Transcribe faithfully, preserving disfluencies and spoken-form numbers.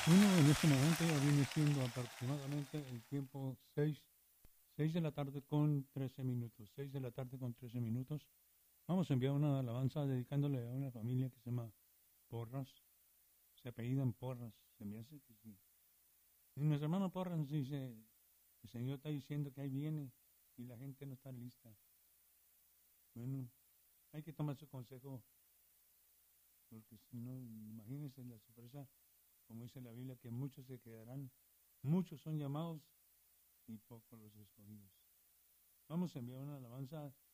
Bueno, en este momento ya viene siendo aproximadamente el tiempo seis, seis de la tarde con trece minutos. Seis de la tarde con trece minutos. Vamos a enviar una alabanza dedicándole a una familia que se llama Porras. Se apellidan Porras. Se me hace que sí. Y nuestro hermano Porras nos dice, el Señor está diciendo que ahí viene y la gente no está lista. Bueno, hay que tomar su consejo, porque si no, imagínense la sorpresa, como dice la Biblia, que muchos se quedarán. Muchos son llamados y pocos los escogidos. Vamos a enviar una alabanza